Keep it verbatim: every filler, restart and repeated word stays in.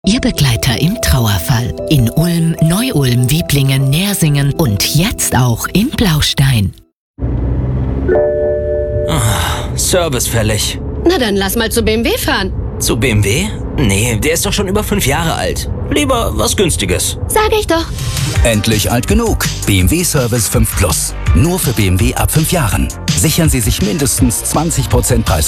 Ihr Begleiter im Trauerfall. In Ulm, Neu-Ulm, Wieblingen, Nersingen und jetzt auch in Blaustein. Oh, Service fällig. Na dann lass mal zu B M W fahren. Zu B M W? Nee, der ist doch schon über fünf Jahre alt. Lieber was Günstiges. Sag ich doch. Endlich alt genug. B M W Service fünf Plus. Nur für B M W ab fünf Jahren. Sichern Sie sich mindestens zwanzig Prozent Preis.